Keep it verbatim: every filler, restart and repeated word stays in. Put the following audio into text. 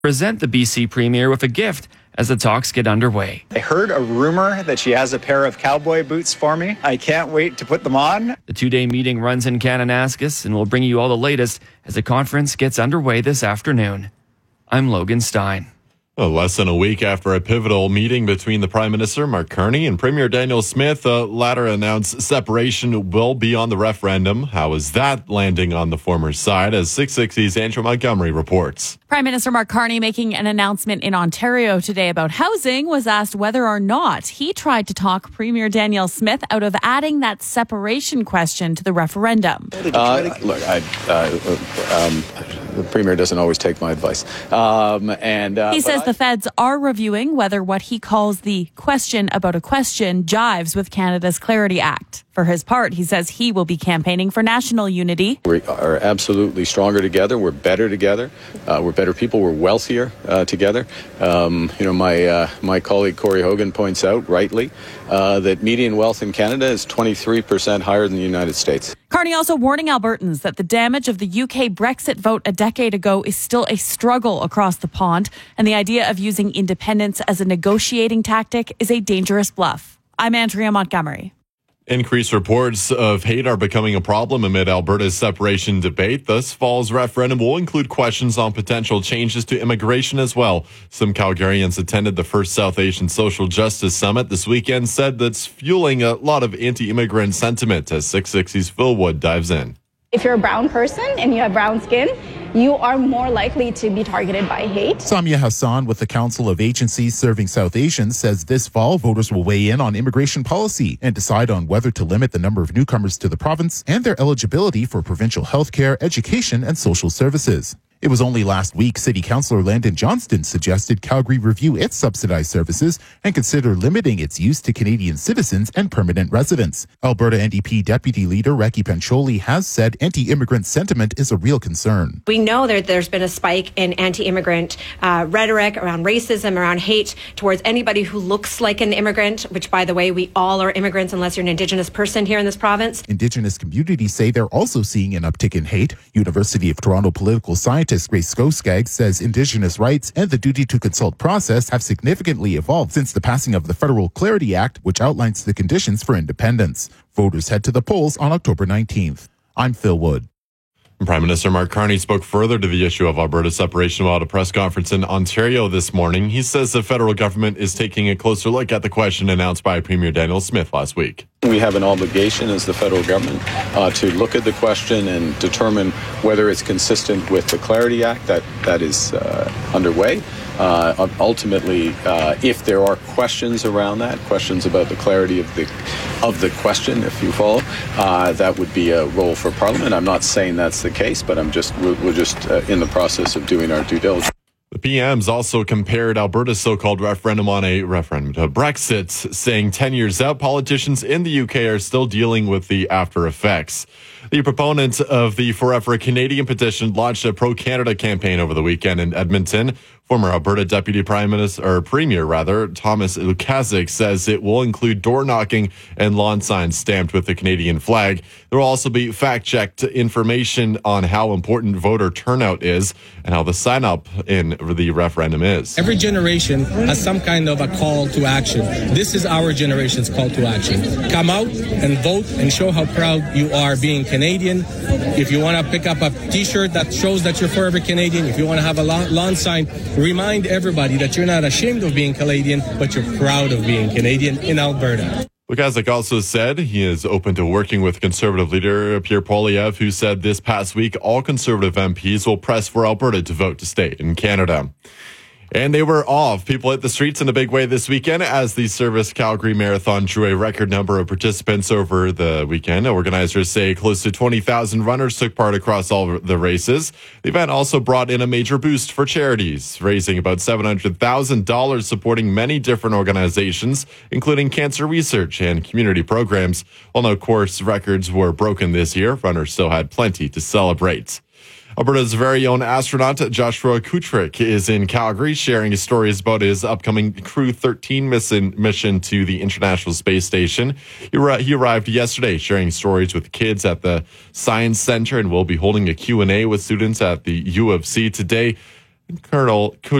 present the B C Premier with a gift as the talks get underway. I heard a rumor that she has a pair of cowboy boots for me. I can't wait to put them on. The two-day meeting runs in Kananaskis and will bring you all the latest as the conference gets underway this afternoon. I'm Logan Stein. Well, less than a week after a pivotal meeting between the Prime Minister, Mark Carney, and Premier Daniel Smith, the latter announced separation will be on the referendum. How is that landing on the former side? As six sixty's Andrew Montgomery reports. Prime Minister Mark Carney, making an announcement in Ontario today about housing, was asked whether or not he tried to talk Premier Daniel Smith out of adding that separation question to the referendum. Uh, look, I, uh, um, the Premier doesn't always take my advice. Um, and uh, He says I- the feds are reviewing whether what he calls the question about a question jives with Canada's Clarity Act. For his part, he says he will be campaigning for national unity. We are absolutely stronger together. We're better together. Uh, we're better people. We're wealthier uh, together. Um, you know, my uh, my colleague Corey Hogan points out rightly uh, that median wealth in Canada is twenty-three percent higher than the United States. Carney also warning Albertans that the damage of the U K Brexit vote a decade ago is still a struggle across the pond, and the idea of using independence as a negotiating tactic is a dangerous bluff. I'm Andrea Montgomery. Increased reports of hate are becoming a problem amid Alberta's separation debate. This fall's referendum will include questions on potential changes to immigration as well. Some Calgarians attended the first South Asian Social Justice Summit this weekend, said that's fueling a lot of anti-immigrant sentiment, as six sixty's Phil Wood dives in. If you're a brown person and you have brown skin, you are more likely to be targeted by hate. Samia Hassan with the Council of Agencies Serving South Asians says this fall voters will weigh in on immigration policy and decide on whether to limit the number of newcomers to the province and their eligibility for provincial health care, education, and social services. It was only last week City Councillor Landon Johnston suggested Calgary review its subsidized services and consider limiting its use to Canadian citizens and permanent residents. Alberta N D P Deputy Leader Recchi Pancholi has said anti-immigrant sentiment is a real concern. We know that there's been a spike in anti-immigrant uh, rhetoric around racism, around hate towards anybody who looks like an immigrant, which, by the way, we all are immigrants unless you're an Indigenous person here in this province. Indigenous communities say they're also seeing an uptick in hate. University of Toronto political scientist Grace Skoskag says Indigenous rights and the duty to consult process have significantly evolved since the passing of the Federal Clarity Act, which outlines the conditions for independence. Voters head to the polls on October nineteenth. I'm Phil Wood. Prime Minister Mark Carney spoke further to the issue of Alberta's separation while at a press conference in Ontario this morning. He says the federal government is taking a closer look at the question announced by Premier Daniel Smith last week. We have an obligation as the federal government uh, to look at the question and determine whether it's consistent with the Clarity Act that, that is uh, underway. Uh, ultimately, uh, if there are questions around that, questions about the clarity of the of the question, if you follow, uh, that would be a role for Parliament. I'm not saying that's the case, but I'm just we're, we're just uh, in the process of doing our due diligence. The P Ms also compared Alberta's so-called referendum on a referendum to Brexit, saying ten years out, politicians in the U K are still dealing with the after effects. The proponent of the Forever Canadian petition launched a pro-Canada campaign over the weekend in Edmonton. Former Alberta Deputy Prime Minister, or Premier rather, Thomas Lukaszuk says it will include door knocking and lawn signs stamped with the Canadian flag. There will also be fact-checked information on how important voter turnout is and how the sign-up in the referendum is. Every generation has some kind of a call to action. This is our generation's call to action. Come out and vote and show how proud you are being Canadian. If you want to pick up a T-shirt that shows that you're forever Canadian, if you want to have a lawn sign, remind everybody that you're not ashamed of being Canadian, but you're proud of being Canadian in Alberta. Lukaszuk also said he is open to working with Conservative leader Pierre Poilievre, who said this past week all Conservative M Ps will press for Alberta to vote to stay in Canada. And they were off. People hit the streets in a big way this weekend as the Service Calgary Marathon drew a record number of participants over the weekend. Organizers say close to twenty thousand runners took part across all the races. The event also brought in a major boost for charities, raising about seven hundred thousand dollars, supporting many different organizations, including cancer research and community programs. While no course records were broken this year, runners still had plenty to celebrate. Alberta's very own astronaut Joshua Kutrick is in Calgary sharing his stories about his upcoming Crew thirteen mission, mission to the International Space Station. He, he arrived yesterday sharing stories with kids at the Science Center and will be holding a Q and A with students at the U of C today. Colonel